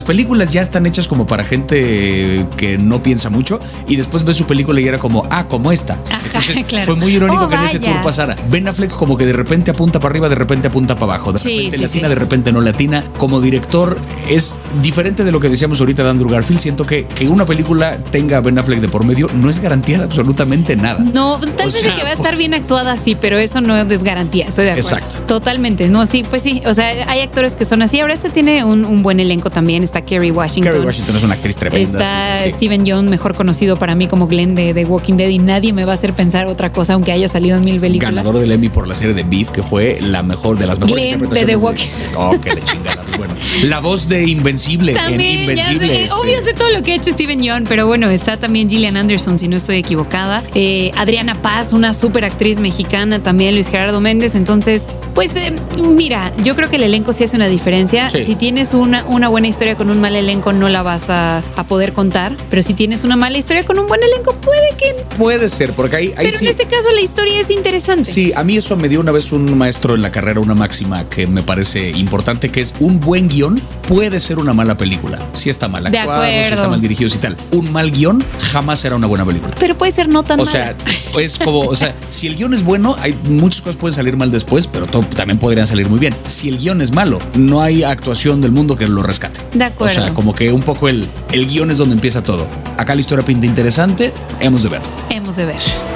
películas ya están hechas como para gente que no piensa mucho y después ves su película y era como, como esta. Ajá, Entonces claro. fue muy irónico que en ese vaya. tour pasara. Ben Affleck como que de repente apunta para arriba, de repente apunta para abajo, de repente latina, de repente no latina. Como director es diferente de lo que decíamos ahorita de Andrew Garfield. Siento que una película tenga a Ben Affleck de por medio no es garantía de absolutamente nada. No, tal vez de que va a estar bien actuada, sí, pero eso no es garantía, estoy de acuerdo. Exacto. Totalmente, no, sí, pues sí, o sea, hay actores que son así. Ahora tiene un buen elenco también, está Kerry Washington. Kerry Washington es una actriz tremenda. Está sí. Steven Yeun, mejor conocido para mí como Glenn de Walking Dead, y nadie me va a hacer pensar otra cosa, aunque haya salido en 1000 películas. Ganador del Emmy por la serie de Beef, que fue la mejor de las mejores Glenn interpretaciones de The Walking. qué le chingada. Bueno, la voz de Invencible También, en Invencible. ya sé, obvio sé todo lo que ha hecho Steven Yeun, pero bueno, está también Gillian Anderson, si no estoy equivocada. Adriana Paz, una súper actriz mexicana también, Luis Gerardo Méndez. Entonces, pues mira, yo creo que el elenco sí hace una diferencia. Sí. Si tienes una buena historia con un mal elenco, no la vas a poder contar, pero si tienes una mala historia con un buen elenco, Puede ser, porque ahí pero sí. en este caso la historia es interesante. Sí, a mí eso me dio una vez un maestro en la carrera, una máxima que me parece importante, que es un buen guión puede ser una mala película. Si está mal De actuado, si acuerdo. está mal dirigido, si tal. Un mal guión jamás será una buena película. Pero puede ser no tan O mala. sea, es como, si el guión es bueno, hay muchas cosas pueden salir mal después, pero también podrían salir muy bien. Si el guión es malo, no hay actuación del mundo que lo rescate. De acuerdo. O sea, como que un poco el guión es donde empieza todo. Acá la historia pinta interesante, hemos de ver. Hemos de ver.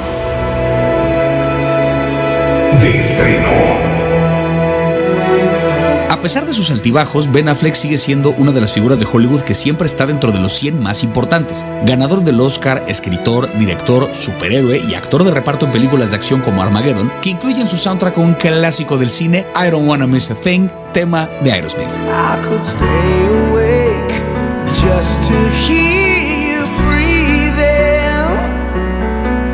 De estreno. A pesar de sus altibajos, Ben Affleck sigue siendo una de las figuras de Hollywood que siempre está dentro de los 100 más importantes. Ganador del Oscar, escritor, director, superhéroe y actor de reparto en películas de acción como Armageddon, que incluye en su soundtrack un clásico del cine, I Don't Wanna Miss a Thing, tema de Aerosmith. I could stay awake just to hear